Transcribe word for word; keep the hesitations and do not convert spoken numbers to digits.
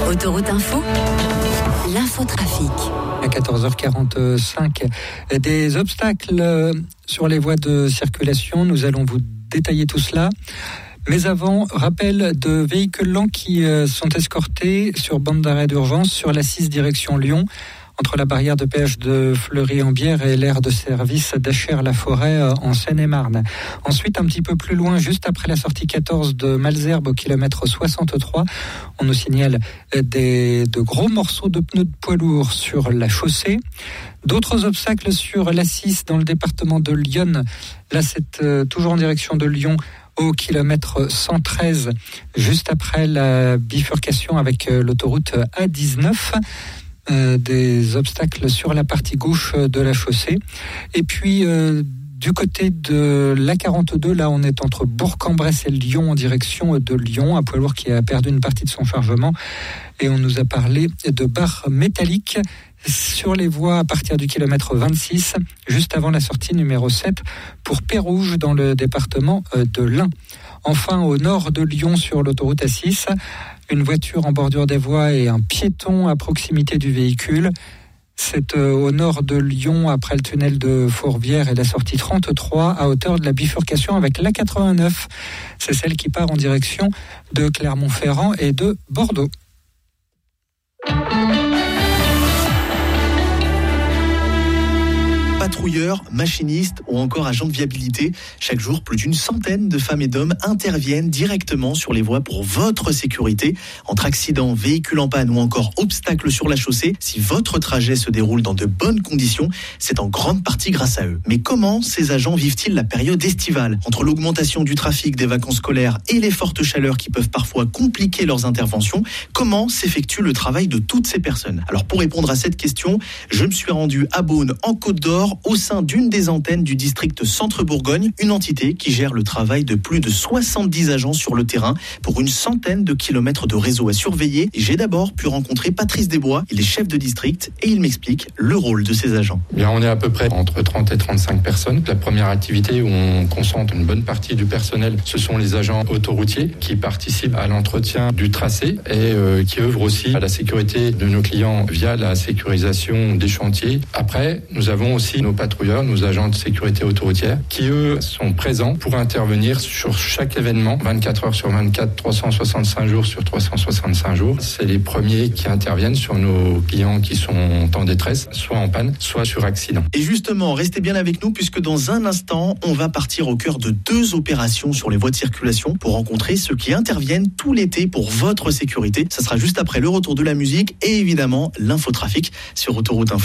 Autoroute Info, l'infotrafic. À quatorze heures quarante-cinq, des obstacles sur les voies de circulation. Nous allons vous détailler tout cela. Mais avant, rappel de véhicules lents qui sont escortés sur bande d'arrêt d'urgence sur la six direction Lyon, entre la barrière de péage de Fleury-en-Bière et l'aire de service d'Achères-la-Forêt en Seine-et-Marne. Ensuite, un petit peu plus loin, juste après la sortie quatorze de Malesherbes au kilomètre soixante-trois, on nous signale des, de gros morceaux de pneus de poids lourds sur la chaussée. D'autres obstacles sur l'A six dans le département de l'Yonne. Là, c'est euh, toujours en direction de Lyon, au kilomètre cent treize, juste après la bifurcation avec euh, l'autoroute A dix-neuf. Euh, des obstacles sur la partie gauche de la chaussée. Et puis, euh, du côté de l'A quarante-deux, là, on est entre Bourg-en-Bresse et Lyon, en direction de Lyon, un poids lourd qui a perdu une partie de son chargement. Et on nous a parlé de barres métalliques sur les voies à partir du kilomètre vingt-six, juste avant la sortie numéro sept, pour Pérouge, dans le département de l'Ain. Enfin, au nord de Lyon, sur l'autoroute A six, une voiture en bordure des voies et un piéton à proximité du véhicule. C'est au nord de Lyon, après le tunnel de Fourvière et la sortie trente-trois, à hauteur de la bifurcation avec l'A quatre-vingt-neuf. C'est celle qui part en direction de Clermont-Ferrand et de Bordeaux. Patrouilleurs, machinistes ou encore agents de viabilité, chaque jour, plus d'une centaine de femmes et d'hommes interviennent directement sur les voies pour votre sécurité. Entre accidents, véhicules en panne ou encore obstacles sur la chaussée, si votre trajet se déroule dans de bonnes conditions, c'est en grande partie grâce à eux. Mais comment ces agents vivent-ils la période estivale ? Entre l'augmentation du trafic des vacances scolaires et les fortes chaleurs qui peuvent parfois compliquer leurs interventions, comment s'effectue le travail de toutes ces personnes ? Alors pour répondre à cette question, je me suis rendu à Beaune, en Côte-d'Or, au sein d'une des antennes du district Centre-Bourgogne, une entité qui gère le travail de plus de soixante-dix agents sur le terrain pour une centaine de kilomètres de réseau à surveiller. Et j'ai d'abord pu rencontrer Patrice Desbois, il est chef de district et il m'explique le rôle de ces agents. Bien, on est à peu près entre trente et trente-cinq personnes. La première activité où on concentre une bonne partie du personnel, ce sont les agents autoroutiers qui participent à l'entretien du tracé et euh, qui œuvrent aussi à la sécurité de nos clients via la sécurisation des chantiers. Après, nous avons aussi nos patrouilleurs, nos agents de sécurité autoroutière, qui eux sont présents pour intervenir sur chaque événement, vingt-quatre heures sur vingt-quatre, trois cent soixante-cinq jours sur trois cent soixante-cinq jours. C'est les premiers qui interviennent sur nos clients qui sont en détresse, soit en panne, soit sur accident. Et justement, restez bien avec nous puisque dans un instant, on va partir au cœur de deux opérations sur les voies de circulation pour rencontrer ceux qui interviennent tout l'été pour votre sécurité. Ça sera juste après le retour de la musique et évidemment l'infotrafic sur Autoroute Info.